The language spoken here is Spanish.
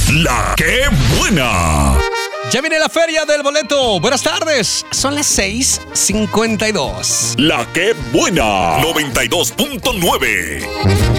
La que buena. Ya viene la feria del boleto. Buenas tardes. Son las 6:52. La que buena. 92.9.